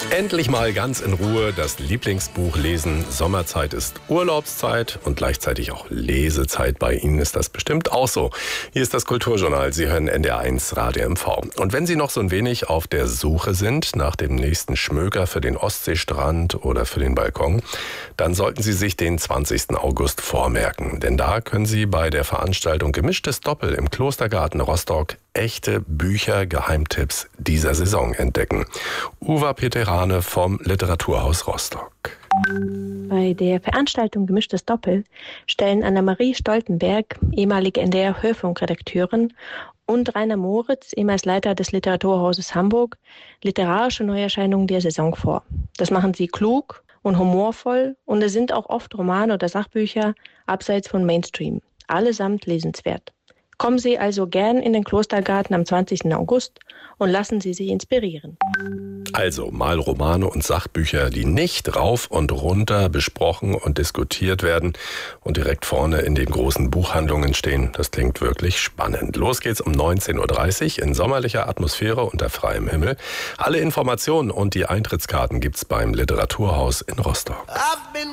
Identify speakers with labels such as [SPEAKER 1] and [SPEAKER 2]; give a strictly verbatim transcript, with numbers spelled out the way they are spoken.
[SPEAKER 1] Endlich mal ganz in Ruhe das Lieblingsbuch lesen. Sommerzeit ist Urlaubszeit und gleichzeitig auch Lesezeit. Bei Ihnen ist das bestimmt auch so. Hier ist das Kulturjournal. Sie hören N D R eins Radio M V. Und wenn Sie noch so ein wenig auf der Suche sind nach dem nächsten Schmöker für den Ostseestrand oder für den Balkon, dann sollten Sie sich den zwanzigsten August vormerken. Denn da können Sie bei der Veranstaltung Gemischtes Doppel im Klostergarten Rostock echte Bücher-Geheimtipps dieser Saison entdecken. Uwe Peterane vom Literaturhaus Rostock.
[SPEAKER 2] Bei der Veranstaltung Gemischtes Doppel stellen Annemarie Stoltenberg, ehemalige N D R-Hörfunkredakteurin, und Rainer Moritz, ehemals Leiter des Literaturhauses Hamburg, literarische Neuerscheinungen der Saison vor. Das machen sie klug und humorvoll, und es sind auch oft Romane oder Sachbücher abseits von Mainstream. Allesamt lesenswert. Kommen Sie also gern in den Klostergarten am zwanzigsten August und lassen Sie sich inspirieren.
[SPEAKER 1] Also mal Romane und Sachbücher, die nicht rauf und runter besprochen und diskutiert werden und direkt vorne in den großen Buchhandlungen stehen. Das klingt wirklich spannend. Los geht's um neunzehn Uhr dreißig in sommerlicher Atmosphäre unter freiem Himmel. Alle Informationen und die Eintrittskarten gibt's beim Literaturhaus in Rostock.